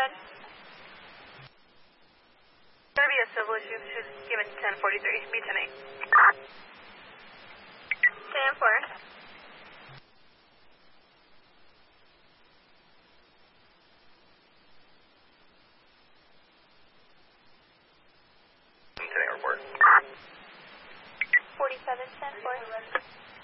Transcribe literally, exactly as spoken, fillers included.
ahead. It's going to be a civil issue. Just give it ten forty-three. Be ten eight. ten four. ten eight report. forty-seven ten four.